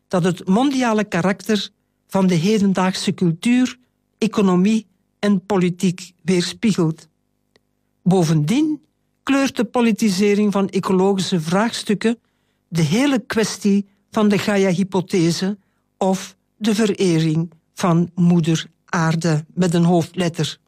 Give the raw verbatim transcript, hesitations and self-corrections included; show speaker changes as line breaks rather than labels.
dat het mondiale karakter van de hedendaagse cultuur, economie en politiek weerspiegelt. Bovendien kleurt de politisering van ecologische vraagstukken de hele kwestie van de Gaia-hypothese of de verering van moeder aarde met een hoofdletter.